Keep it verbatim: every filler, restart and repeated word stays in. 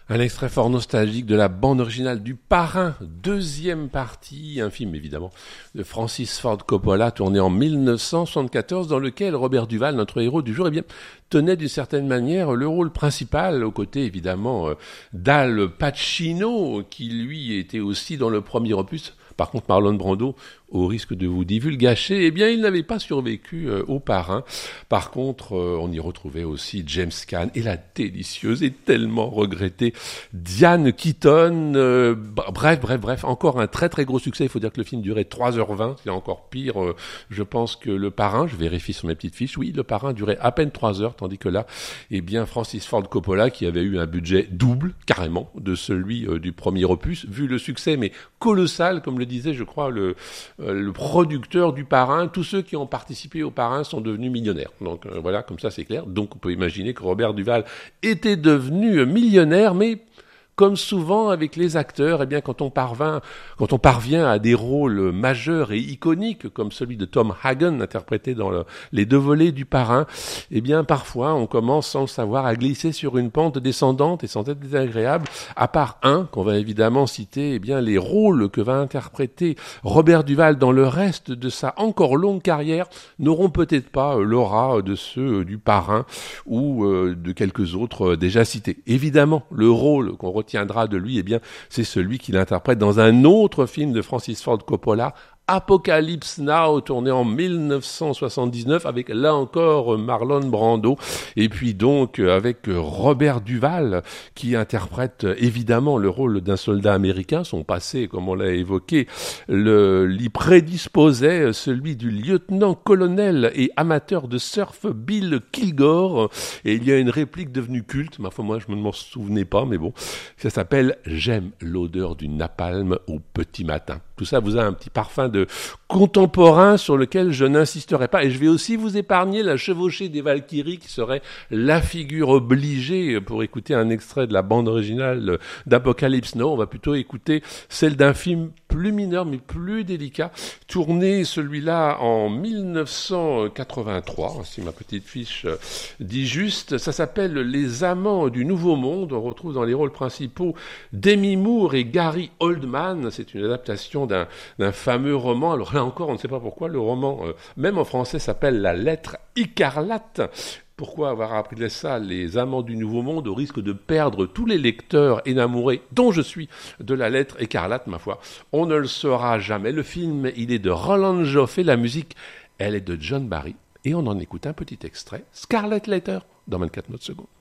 Un extrait fort nostalgique de la bande originale du Parrain, deuxième partie, un film évidemment de Francis Ford Coppola tourné en mille neuf cent soixante-quatorze dans lequel Robert Duvall, notre héros du jour, eh bien, tenait d'une certaine manière le rôle principal aux côtés évidemment euh, d'Al Pacino qui lui était aussi dans le premier opus. Par contre, Marlon Brando, au risque de vous divulgacher, eh bien, il n'avait pas survécu euh, au Parrain. Par contre, euh, on y retrouvait aussi James Caan et la délicieuse et tellement regrettée Diane Keaton. Euh, bref, bref, bref, encore un très très gros succès. Il faut dire que le film durait trois heures vingt, c'est encore pire, euh, je pense, que le Parrain. Je vérifie sur mes petites fiches. Oui, le Parrain durait à peine trois heures, tandis que là, eh bien, Francis Ford Coppola, qui avait eu un budget double, carrément, de celui euh, du premier opus, vu le succès, mais colossal, comme le disait, je crois, le, euh, le producteur du Parrain. Tous ceux qui ont participé au Parrain sont devenus millionnaires. Donc euh, voilà, comme ça c'est clair. Donc on peut imaginer que Robert Duvall était devenu millionnaire, mais comme souvent avec les acteurs, eh bien quand on parvient, quand on parvient à des rôles majeurs et iconiques comme celui de Tom Hagen interprété dans le, les deux volets du Parrain, eh bien parfois on commence sans le savoir à glisser sur une pente descendante et sans être désagréable. À part un qu'on va évidemment citer, eh bien les rôles que va interpréter Robert Duvall dans le reste de sa encore longue carrière n'auront peut-être pas l'aura de ceux du Parrain ou de quelques autres déjà cités. Évidemment, le rôle qu'on tiendra de lui, eh bien, c'est celui qu'il interprète dans un autre film de Francis Ford Coppola, Apocalypse Now, tourné en mille neuf cent soixante-dix-neuf avec, là encore, Marlon Brando, et puis donc avec Robert Duvall, qui interprète évidemment le rôle d'un soldat américain. Son passé, comme on l'a évoqué, le, l'y prédisposait, celui du lieutenant-colonel et amateur de surf Bill Kilgore, et il y a une réplique devenue culte, ma foi, moi je ne m'en souvenais pas, mais bon, ça s'appelle « J'aime l'odeur du napalm au petit matin ». Tout ça vous a un petit parfum de contemporain sur lequel je n'insisterai pas. Et je vais aussi vous épargner la chevauchée des Valkyries qui serait la figure obligée pour écouter un extrait de la bande originale d'Apocalypse Now. On va plutôt écouter celle d'un film plus mineur mais plus délicat, tourné celui-là en mille neuf cent quatre-vingt-trois, si ma petite fiche dit juste. Ça s'appelle Les Amants du Nouveau Monde. On retrouve dans les rôles principaux Demi Moore et Gary Oldman. C'est une adaptation d'un, d'un fameux roman. Alors là encore, on ne sait pas pourquoi le roman, euh, même en français, s'appelle La Lettre Écarlate. Pourquoi avoir appelé ça Les Amants du Nouveau Monde, au risque de perdre tous les lecteurs énamourés dont je suis de La Lettre Écarlate, ma foi? On ne le saura jamais. Le film, il est de Roland Joffé, la musique, elle est de John Barry, et on en écoute un petit extrait, Scarlet Letter, dans vingt-quatre notes secondes.